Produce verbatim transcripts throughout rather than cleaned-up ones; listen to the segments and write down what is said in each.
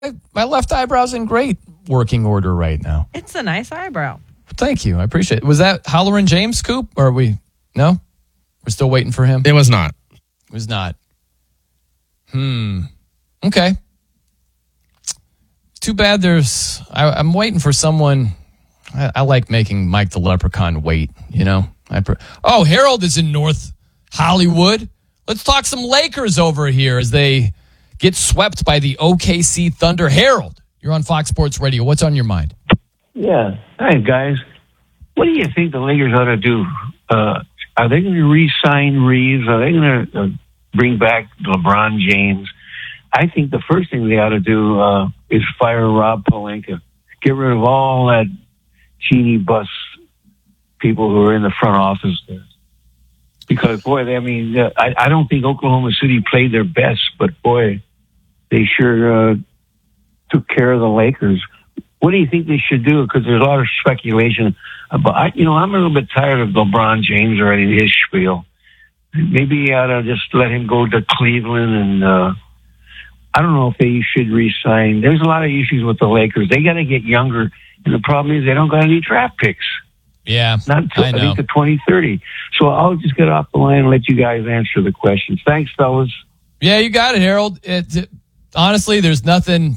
my left eyebrow's in great working order right now. It's a nice eyebrow. Thank you. I appreciate it. Was that Halloran James, Coop? Or are we? No? We're still waiting for him? It was not. It was not. Hmm. Okay. Too bad there's... I, I'm waiting for someone... I, I like making Mike the Leprechaun wait, you know? I pre- oh, Harold is in North Hollywood. Let's talk some Lakers over here as they get swept by the O K C Thunder. Harold, you're on Fox Sports Radio. What's on your mind? Yeah. Hi, guys. What do you think the Lakers ought to do? Uh, are they going to re-sign Reeves? Are they going to uh, bring back LeBron James? I think the first thing they ought to do uh, is fire Rob Pelinka. Get rid of all that genie bus people who are in the front office there. Because, boy, they, I mean, uh, I, I don't think Oklahoma City played their best, but, boy, they sure uh, took care of the Lakers. What do you think they should do? Because there's a lot of speculation about, I, you know, I'm a little bit tired of LeBron James already, his spiel. Maybe you ought to just let him go to Cleveland and, uh, I don't know if they should re-sign. There's a lot of issues with the Lakers. They got to get younger, and the problem is they don't got any draft picks. Yeah, not until I, I think the twenty thirty. So I'll just get off the line and let you guys answer the questions. Thanks, fellas. Yeah, you got it, Harold. It, it, honestly, there's nothing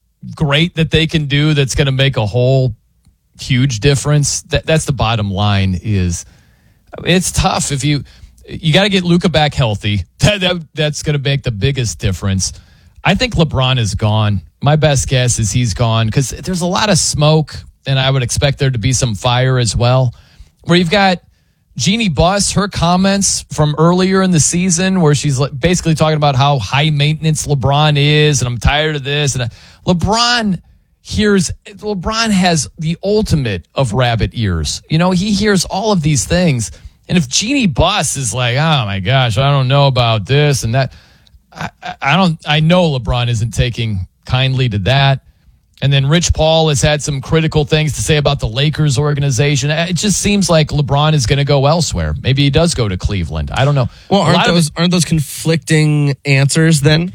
great that they can do that's going to make a whole huge difference. That, that's the bottom line. Is it's tough if you you got to get Luka back healthy. That, that that's going to make the biggest difference. I think LeBron is gone. My best guess is he's gone because there's a lot of smoke, and I would expect there to be some fire as well. Where you've got Jeannie Buss, her comments from earlier in the season where she's basically talking about how high maintenance LeBron is, and I'm tired of this. And LeBron hears, LeBron has the ultimate of rabbit ears. You know, he hears all of these things. And if Jeannie Buss is like, oh my gosh, I don't know about this and that, I, I don't, I know LeBron isn't taking kindly to that. And then Rich Paul has had some critical things to say about the Lakers organization. It just seems like LeBron is going to go elsewhere. Maybe he does go to Cleveland. I don't know. Well, aren't those, it, aren't those conflicting answers then?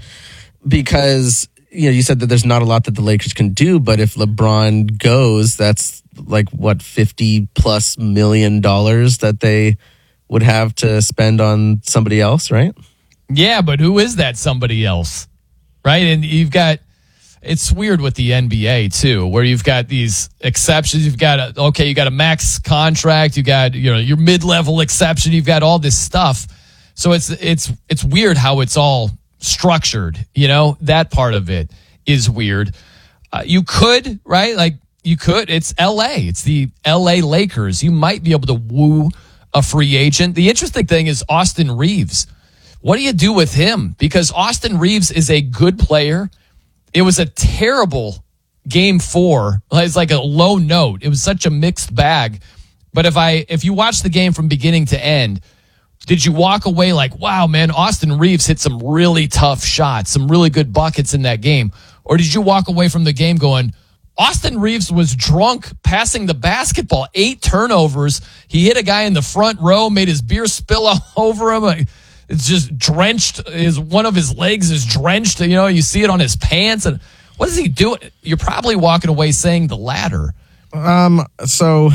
Because, you know, you said that there's not a lot that the Lakers can do, but if LeBron goes, that's like, what, fifty plus million dollars that they would have to spend on somebody else, right? Yeah, but who is that somebody else? Right? And you've got... It's weird with the N B A too, where you've got these exceptions. You've got a, okay, you got a max contract. You got, you know, your mid-level exception. You've got all this stuff. So it's, it's, it's weird how it's all structured. You know, that part of it is weird. Uh, you could, right? Like you could, it's L A. It's the L A Lakers. You might be able to woo a free agent. The interesting thing is Austin Reeves. What do you do with him? Because Austin Reeves is a good player. It was a terrible game four. It's like a low note. It was such a mixed bag. But if I if you watch the game from beginning to end, did you walk away like, wow, man, Austin Reeves hit some really tough shots, some really good buckets in that game? Or did you walk away from the game going, Austin Reeves was drunk passing the basketball, eight turnovers. He hit a guy in the front row, made his beer spill all over him. It's just drenched. His one of his legs is drenched. You know, you see it on his pants. And what is he doing? You're probably walking away saying the latter. Um. So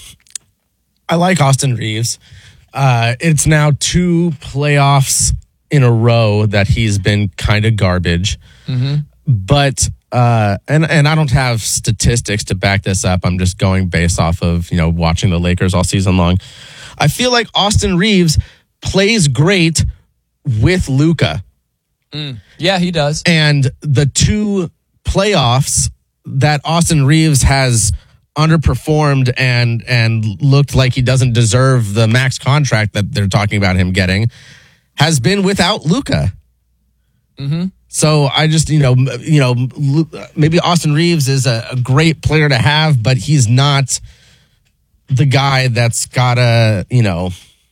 I like Austin Reeves. Uh, it's now two playoffs in a row that he's been kind of garbage. Mm-hmm. But uh, and and I don't have statistics to back this up. I'm just going based off of, you know, watching the Lakers all season long. I feel like Austin Reeves plays great with Luka. Mm. Yeah, he does. And the two playoffs that Austin Reeves has underperformed and and looked like he doesn't deserve the max contract that they're talking about him getting has been without Luka. Mm-hmm. So I just, you know, you know, maybe Austin Reeves is a, a great player to have, but he's not the guy that's gotta, you know,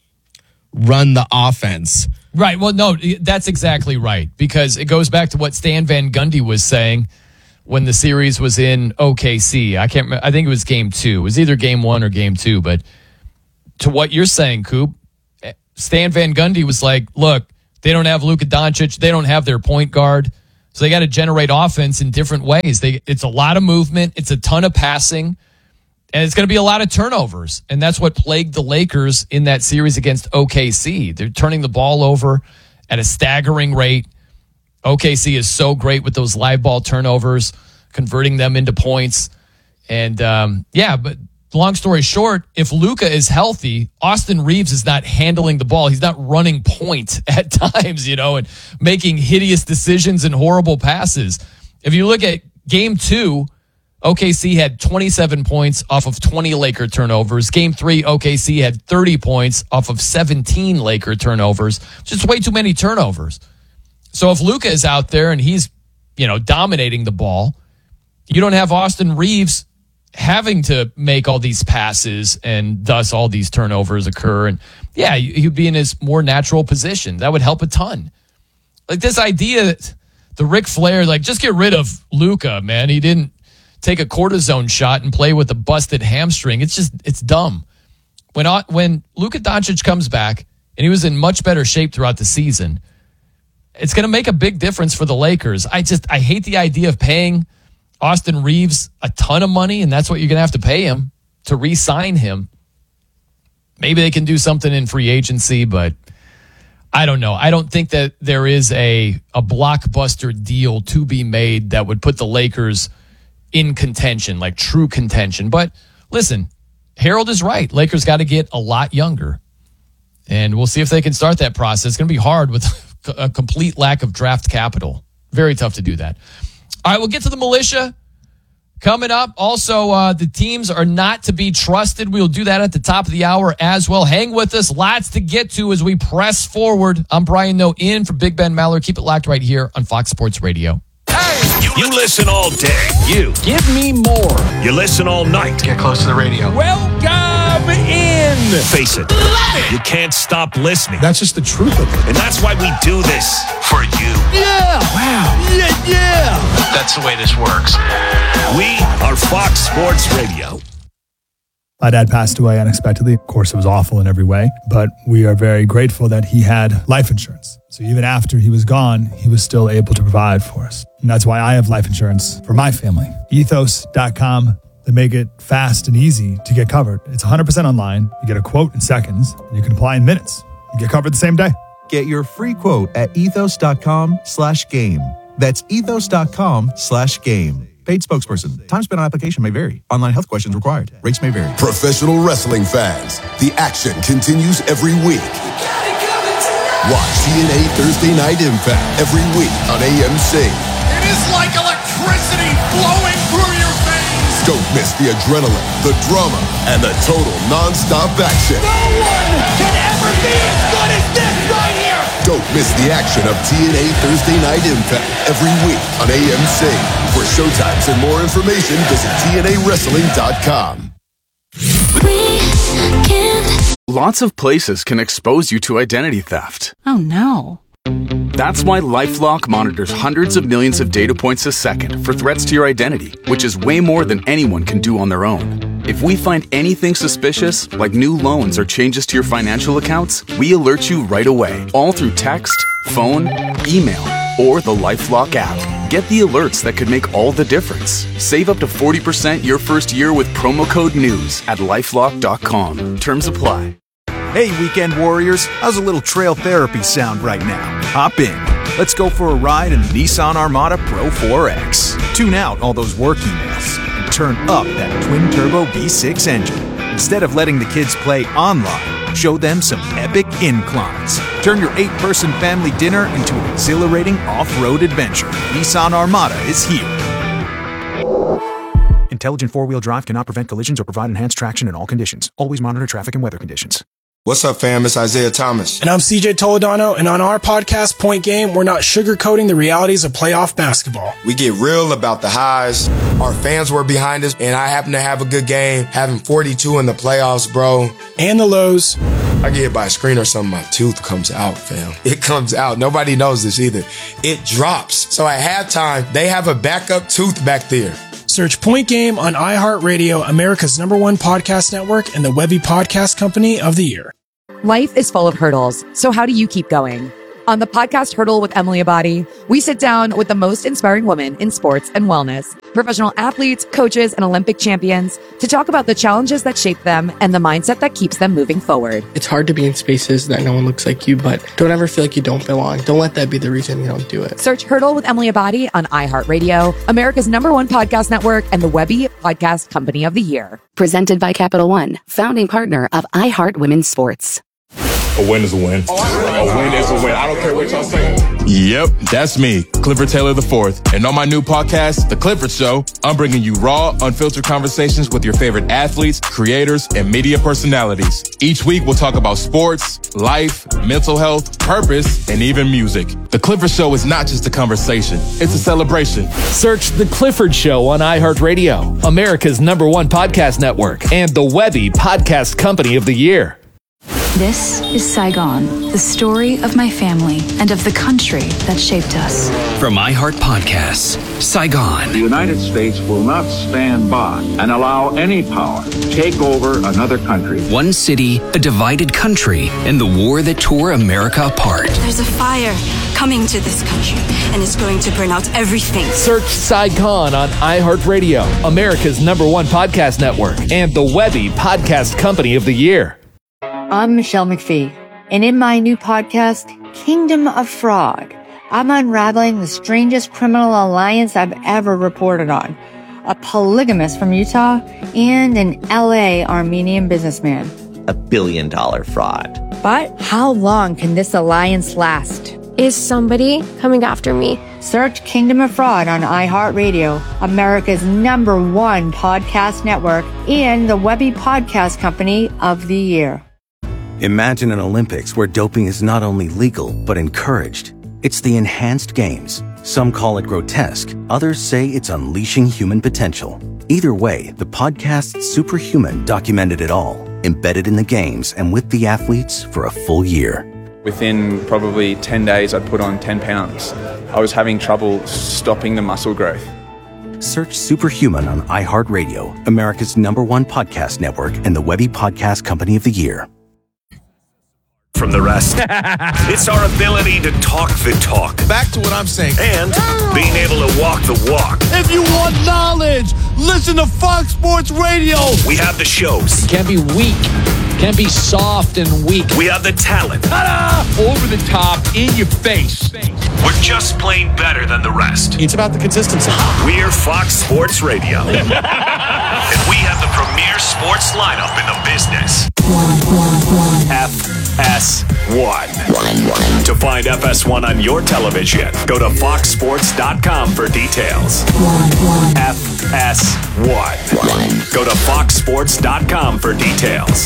run the offense. Right. Well, no, that's exactly right. Because it goes back to what Stan Van Gundy was saying when the series was in O K C. I can't remember. I think it was game two. It was either game one or game two. But to what you're saying, Coop, Stan Van Gundy was like, look, they don't have Luka Doncic. They don't have their point guard. So they got to generate offense in different ways. They, it's a lot of movement. It's a ton of passing. And it's going to be a lot of turnovers. And that's what plagued the Lakers in that series against O K C. They're turning the ball over at a staggering rate. O K C is so great with those live ball turnovers, converting them into points. And, um, yeah, but long story short, if Luka is healthy, Austin Reeves is not handling the ball. He's not running point at times, you know, and making hideous decisions and horrible passes. If you look at game two, O K C had twenty-seven points off of twenty Laker turnovers. Game three, O K C had thirty points off of seventeen Laker turnovers. Just way too many turnovers. So if Luka is out there and he's, you know, dominating the ball, you don't have Austin Reeves having to make all these passes and thus all these turnovers occur. And yeah, he'd be in his more natural position. That would help a ton. Like this idea that the Ric Flair, like just get rid of Luka, man. He didn't take a cortisone shot and play with a busted hamstring. It's just, it's dumb. When when Luka Doncic comes back, and he was in much better shape throughout the season, it's going to make a big difference for the Lakers. I just, I hate the idea of paying Austin Reeves a ton of money, and that's what you're going to have to pay him to re-sign him. Maybe they can do something in free agency, but I don't know. I don't think that there is a, a blockbuster deal to be made that would put the Lakers in contention, like true contention. But listen, Harold is right. Lakers got to get a lot younger. And we'll see if they can start that process. It's going to be hard with a complete lack of draft capital. Very tough to do that. All right, we'll get to the militia coming up. Also, uh, the teams are not to be trusted. We'll do that at the top of the hour as well. Hang with us. Lots to get to as we press forward. I'm Brian Noe in for Big Ben Maller. Keep it locked right here on Fox Sports Radio. You, you listen all day. You. Give me more. You listen all night. Get close to the radio. Welcome in. Face it. You can't stop listening. That's just the truth of it. And that's why we do this. For you. Yeah. Wow. Yeah, yeah. That's the way this works. We are Fox Sports Radio. My dad passed away unexpectedly. Of course, it was awful in every way, but we are very grateful that he had life insurance. So even after he was gone, he was still able to provide for us. And that's why I have life insurance for my family. ethos dot com. They make it fast and easy to get covered. It's one hundred percent online. You get a quote in seconds, and you can apply in minutes. You get covered the same day. Get your free quote at ethos dot com slash game. That's ethos dot com slash game. Paid spokesperson. Time spent on application may vary. Online health questions required. Rates may vary. Professional wrestling fans, the action continues every week. Watch T N A Thursday Night Impact every week on A M C. It is like electricity flowing through your veins. Don't miss the adrenaline, the drama, and the total non-stop action. No one can ever be as good as this right here. Don't miss the action of T N A Thursday Night Impact every week on A M C. For showtimes and more information, visit T N A wrestling dot com. Lots of places can expose you to identity theft. Oh, no. That's why LifeLock monitors hundreds of millions of data points a second for threats to your identity, which is way more than anyone can do on their own. If we find anything suspicious, like new loans or changes to your financial accounts, we alert you right away, all through text, phone, email, or the LifeLock app. Get the alerts that could make all the difference. Save up to forty percent your first year with promo code NEWS at lifelock dot com. Terms apply. Hey, weekend warriors, how's a little trail therapy sound right now? Hop in. Let's go for a ride in the Nissan Armada Pro four X. Tune out all those work emails and turn up that twin-turbo V six engine. Instead of letting the kids play online, show them some epic inclines. Turn your eight-person family dinner into an exhilarating off-road adventure. Nissan Armada is here. Intelligent four-wheel drive cannot prevent collisions or provide enhanced traction in all conditions. Always monitor traffic and weather conditions. What's up, fam? It's Isaiah Thomas. And I'm C J Toledano, and on our podcast, Point Game, we're not sugarcoating the realities of playoff basketball. We get real about the highs. Our fans were behind us, and I happen to have a good game, having forty-two in the playoffs, bro. And the lows. I get hit by a screen or something, my tooth comes out, fam. It comes out. Nobody knows this either. It drops. So at halftime, they have a backup tooth back there. Search Point Game on iHeartRadio, America's number one podcast network, and the Webby Podcast Company of the Year. Life is full of hurdles, so how do you keep going? On the podcast Hurdle with Emily Abadi, we sit down with the most inspiring women in sports and wellness, professional athletes, coaches, and Olympic champions to talk about the challenges that shape them and the mindset that keeps them moving forward. It's hard to be in spaces that no one looks like you, but don't ever feel like you don't belong. Don't let that be the reason you don't do it. Search Hurdle with Emily Abadi on iHeartRadio, America's number one podcast network, and the Webby Podcast Company of the Year. Presented by Capital One, founding partner of iHeart Women's Sports. A win is a win. A win is a win. I don't care what y'all say. Yep, that's me, Clifford Taylor the fourth. And on my new podcast, The Clifford Show, I'm bringing you raw, unfiltered conversations with your favorite athletes, creators, and media personalities. Each week, we'll talk about sports, life, mental health, purpose, and even music. The Clifford Show is not just a conversation, it's a celebration. Search The Clifford Show on iHeartRadio, America's number one podcast network, and the Webby Podcast Company of the Year. This is Saigon, the story of my family and of the country that shaped us. From iHeart Podcasts, Saigon. The United States will not stand by and allow any power to take over another country. One city, a divided country, and the war that tore America apart. There's a fire coming to this country, and it's going to burn out everything. Search Saigon on iHeartRadio, America's number one podcast network, and the Webby Podcast Company of the Year. I'm Michelle McPhee, and in my new podcast, Kingdom of Fraud, I'm unraveling the strangest criminal alliance I've ever reported on. A polygamist from Utah and an L A Armenian businessman. A billion dollar fraud. But how long can this alliance last? Is somebody coming after me? Search Kingdom of Fraud on iHeartRadio, America's number one podcast network, and the Webby Podcast Company of the Year. Imagine an Olympics where doping is not only legal, but encouraged. It's the enhanced games. Some call it grotesque. Others say it's unleashing human potential. Either way, the podcast Superhuman documented it all, embedded in the games and with the athletes for a full year. Within probably ten days, I'd put on ten pounds. I was having trouble stopping the muscle growth. Search Superhuman on iHeartRadio, America's number one podcast network, and the Webby Podcast Company of the Year. From the rest, it's our ability to talk the talk. Back to what I'm saying. And being able to walk the walk. If you want knowledge, listen to Fox Sports Radio. We have the shows. Can't be weak. Can't be soft and weak. We have the talent. Ta-da! Over the top, in your face. We're just plain better than the rest. It's about the consistency. We're Fox Sports Radio. And we have the premier sports lineup in the business. F S one. To find F S one on your television, go to fox sports dot com for details. F S one. Go to fox sports dot com for details.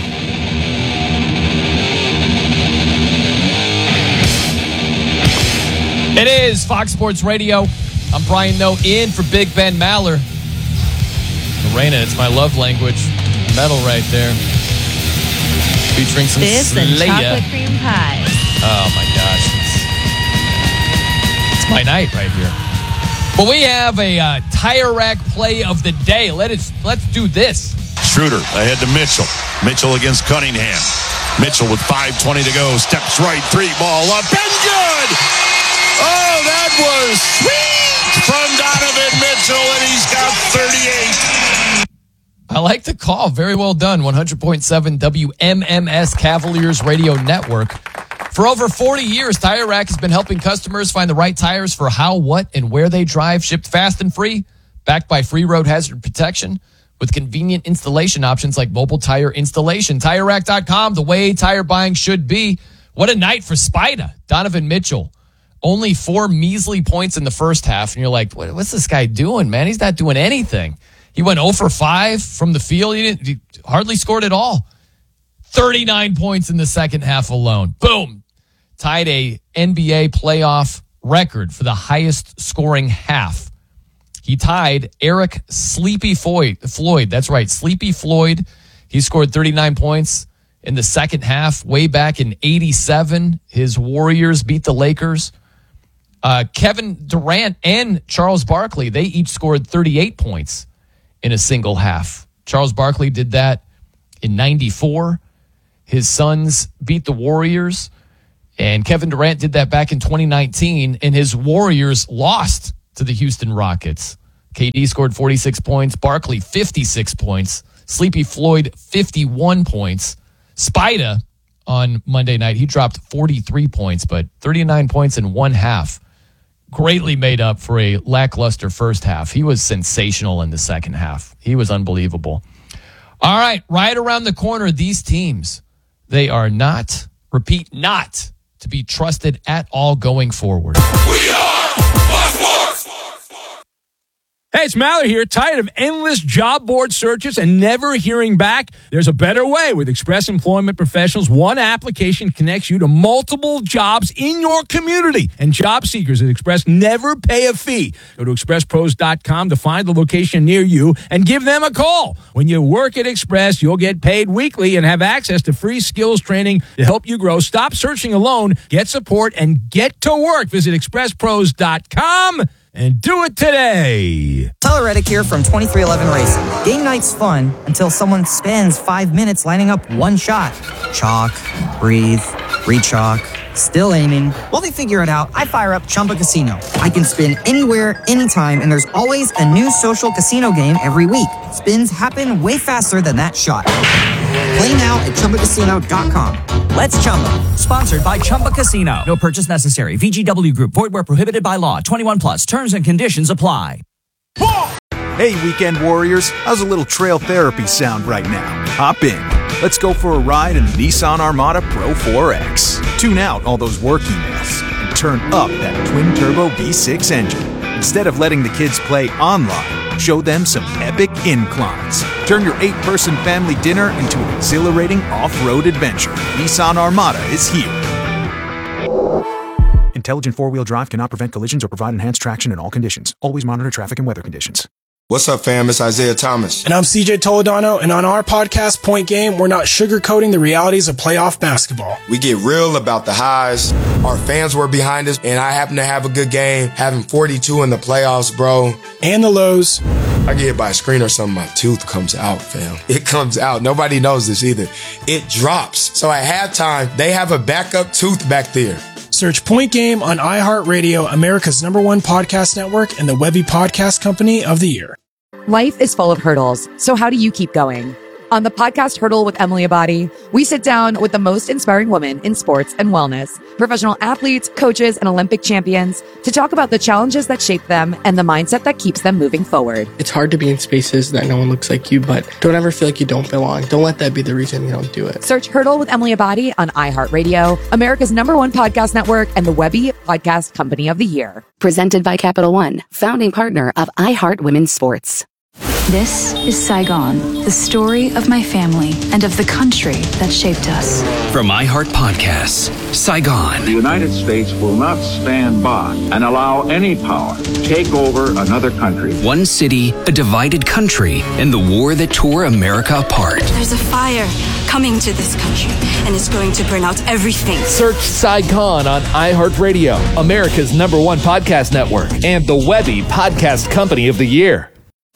It is Fox Sports Radio. I'm Brian Noe in for Big Ben Maller. Lorena, it's my love language. Metal right there. Featuring some this Slayer. and chocolate cream pie. Oh my gosh. It's, it's my night right here. But we have a uh, tire rack play of the day. Let us, let's do this. Schroeder ahead to Mitchell. Mitchell against Cunningham. Mitchell with five twenty to go. Steps right, three ball up and good. Oh, that was sweet from Donovan Mitchell, and he's got thirty-eight. I like the call. Very well done. one hundred point seven W M M S Cavaliers Radio Network. For over forty years, Tire Rack has been helping customers find the right tires for how, what, and where they drive, shipped fast and free, backed by free road hazard protection with convenient installation options like mobile tire installation. Tire Rack dot com, the way tire buying should be. What a night for Spida. Donovan Mitchell. Only four measly points in the first half, and you're like, what, what's this guy doing, man? He's not doing anything. He went zero for five from the field. He, didn't, he hardly scored at all. thirty-nine points in the second half alone. Boom. Tied a N B A playoff record for the highest scoring half. He tied Eric Sleepy Floyd. Floyd, that's right, Sleepy Floyd. He scored thirty-nine points in the second half way back in eighty-seven. His Warriors beat the Lakers. Uh, Kevin Durant and Charles Barkley, they each scored thirty-eight points in a single half. Charles Barkley did that in ninety-four. His Suns beat the Warriors And Kevin Durant did that back in twenty nineteen, and his Warriors lost to the Houston Rockets. K D scored forty-six points, Barkley fifty-six points, Sleepy Floyd fifty-one points. Spida on Monday night, he dropped forty-three points, but thirty-nine points in one half. Greatly made up for a lackluster first half. He was sensational in the second half. He was unbelievable. All right, right around the corner, these teams, they are not, repeat, not to be trusted at all going forward. We are Fox Sports! Hey, it's Mallory here. Tired of endless job board searches and never hearing back? There's a better way. With Express Employment Professionals, one application connects you to multiple jobs in your community. And job seekers at Express never pay a fee. Go to express pros dot com to find the location near you and give them a call. When you work at Express, you'll get paid weekly and have access to free skills training to help you grow. Stop searching alone. Get support and get to work. Visit express pros dot com. And do it today. Tyler Reddick here from twenty-three eleven Racing. Game night's fun until someone spends five minutes lining up one shot. Chalk, breathe, re-chalk, still aiming. While they figure it out, I fire up Chumba Casino. I can spin anywhere, anytime, and there's always a new social casino game every week. Spins happen way faster than that shot. Play now at chumba casino dot com. Let's Chumba. Sponsored by Chumba Casino. No purchase necessary. V G W Group. Void where prohibited by law. twenty-one plus. Terms and conditions apply. Hey, weekend warriors. How's a little trail therapy sound right now? Hop in. Let's go for a ride in the Nissan Armada Pro four X. Tune out all those work emails and turn up that twin-turbo V six engine. Instead of letting the kids play online, show them some epic inclines. Turn your eight-person family dinner into an exhilarating off-road adventure. Nissan Armada is here. Intelligent four-wheel drive cannot prevent collisions or provide enhanced traction in all conditions. Always monitor traffic and weather conditions. What's up, fam? It's Isaiah Thomas. And I'm C J Toledano, and on our podcast, Point Game, we're not sugarcoating the realities of playoff basketball. We get real about the highs. Our fans were behind us, and I happen to have a good game, having forty-two in the playoffs, bro. And the lows. I get hit by a screen or something, my tooth comes out, fam. It comes out. Nobody knows this either. It drops. So at halftime, they have a backup tooth back there. Search Point Game on iHeartRadio, America's number one podcast network, and the Webby Podcast Company of the Year. Life is full of hurdles, so how do you keep going? On the podcast Hurdle with Emily Abadi, we sit down with the most inspiring women in sports and wellness, professional athletes, coaches, and Olympic champions to talk about the challenges that shape them and the mindset that keeps them moving forward. It's hard to be in spaces that no one looks like you, but don't ever feel like you don't belong. Don't let that be the reason you don't do it. Search Hurdle with Emily Abadi on iHeartRadio, America's number one podcast network, and the Webby Podcast Company of the Year. Presented by Capital One, founding partner of iHeart Women's Sports. This is Saigon, the story of my family and of the country that shaped us. From iHeart Podcasts, Saigon. The United States will not stand by and allow any power take over another country. One city, a divided country, and the war that tore America apart. There's a fire coming to this country, and it's going to burn out everything. Search Saigon on iHeartRadio, America's number one podcast network, and the Webby Podcast Company of the Year.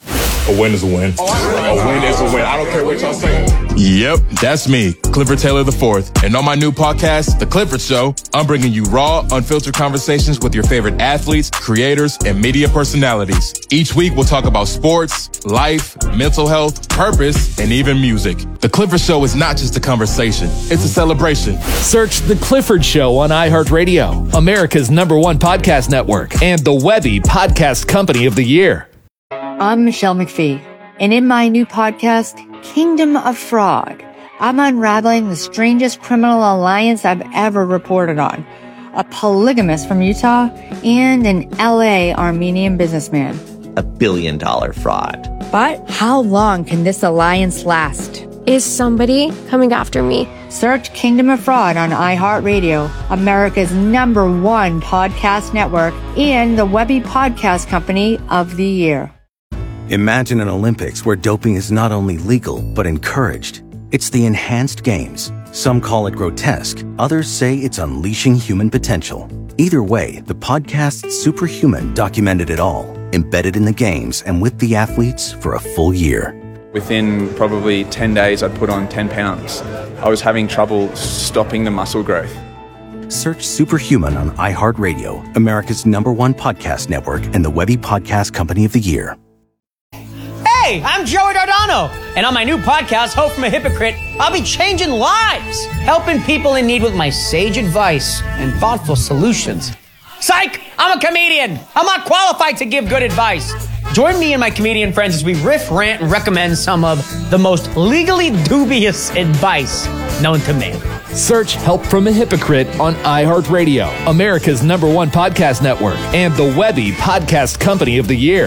A win is a win. A win is a win. I don't care what y'all say. Yep, that's me, Clifford Taylor the fourth. And on my new podcast, The Clifford Show, I'm bringing you raw, unfiltered conversations with your favorite athletes, creators, and media personalities. Each week, we'll talk about sports, life, mental health, purpose, and even music. The Clifford Show is not just a conversation, it's a celebration. Search The Clifford Show on iHeartRadio, America's number one podcast network, and the Webby Podcast Company of the Year. I'm Michelle McPhee, and in my new podcast, Kingdom of Fraud, I'm unraveling the strangest criminal alliance I've ever reported on. A polygamist from Utah and an L A Armenian businessman. A billion dollar fraud. But how long can this alliance last? Is somebody coming after me? Search Kingdom of Fraud on iHeartRadio, America's number one podcast network, and the Webby Podcast Company of the Year. Imagine an Olympics where doping is not only legal, but encouraged. It's the enhanced games. Some call it grotesque. Others say it's unleashing human potential. Either way, the podcast Superhuman documented it all, embedded in the games and with the athletes for a full year. Within probably ten days, I'd put on ten pounds. I was having trouble stopping the muscle growth. Search Superhuman on iHeartRadio, America's number one podcast network and the Webby Podcast Company of the Year. Hey, I'm Joey Dardano, and on my new podcast, Hope from a Hypocrite, I'll be changing lives, helping people in need with my sage advice and thoughtful solutions. Psych! I'm a comedian! I'm not qualified to give good advice. Join me and my comedian friends as we riff, rant, and recommend some of the most legally dubious advice known to man. Search Help from a Hypocrite on iHeartRadio, America's number one podcast network, and the Webby Podcast Company of the Year.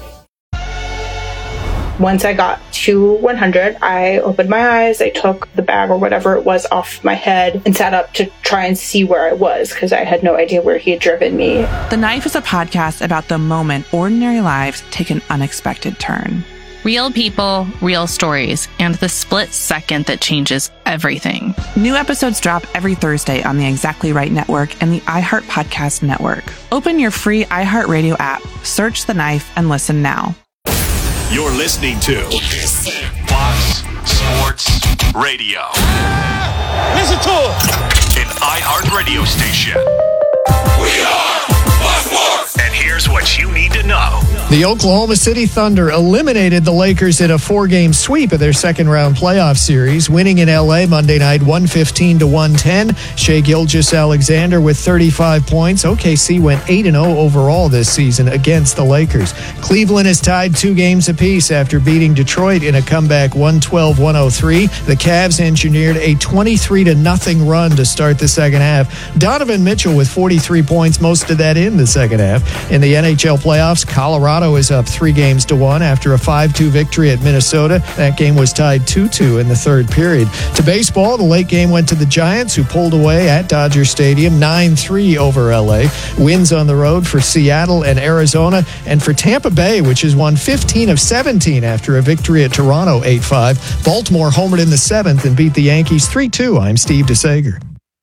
Once I got to one hundred, I opened my eyes, I took the bag or whatever it was off my head and sat up to try and see where I was because I had no idea where he had driven me. The Knife is a podcast about the moment ordinary lives take an unexpected turn. Real people, real stories, and the split second that changes everything. New episodes drop every Thursday on the Exactly Right Network and the iHeart Podcast Network. Open your free iHeartRadio app, search The Knife, and listen now. You're listening to Fox Sports Radio. Listen to it. An iHeart radio station. We are Fox Sports. And here's what you need to know. The Oklahoma City Thunder eliminated the Lakers in a four-game sweep of their second-round playoff series, winning in L A Monday night one fifteen to one ten. Shai Gilgeous-Alexander with thirty-five points. O K C went eight and oh overall this season against the Lakers. Cleveland is tied two games apiece after beating Detroit in a comeback one twelve to one oh three. The Cavs engineered a twenty-three to nothing run to start the second half. Donovan Mitchell with forty-three points, most of that in the second half. In the N H L playoffs, Colorado is up three games to one after a five two victory at Minnesota. That game was tied two two in the third period. To baseball, the late game went to the Giants, who pulled away at Dodger Stadium nine three over L A. Wins on the road for Seattle and Arizona, and for Tampa Bay, which has won fifteen of seventeen after a victory at Toronto eight five. Baltimore homered in the seventh and beat the Yankees three two. I'm Steve DeSager.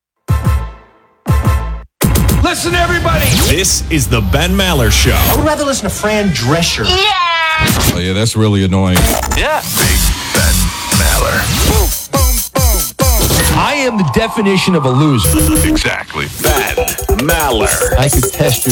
Listen, everybody. This is the Ben Maller Show. I would rather listen to Fran Drescher. Oh, yeah, that's really annoying. Yeah. Big Ben Maller. Boom, boom, boom, boom. I am the definition of a loser. Exactly. Ben Maller. I could test your